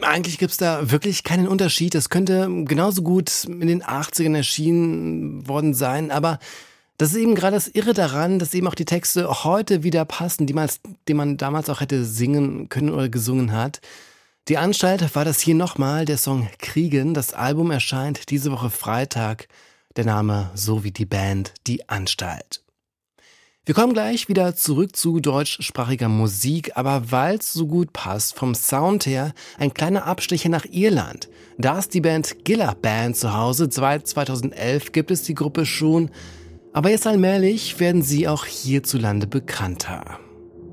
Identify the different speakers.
Speaker 1: Eigentlich gibt's da wirklich keinen Unterschied. Das könnte genauso gut in den 80ern erschienen worden sein, aber das ist eben gerade das Irre daran, dass eben auch die Texte heute wieder passen, die man damals auch hätte singen können oder gesungen hat. Die Anstalt war das hier nochmal, der Song Kriegen. Das Album erscheint diese Woche Freitag. Der Name so wie die Band, Die Anstalt. Wir kommen gleich wieder zurück zu deutschsprachiger Musik, aber weil es so gut passt, vom Sound her, ein kleiner Abstecher nach Irland. Da ist die Band Gilla Band zu Hause. Seit 2011 gibt es die Gruppe schon, aber jetzt allmählich werden sie auch hierzulande bekannter.